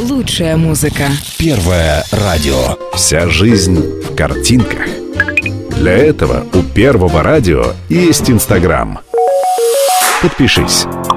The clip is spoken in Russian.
Лучшая музыка. Первое радио. Вся жизнь в картинках. Для этого у Первого радио есть Инстаграм. Подпишись.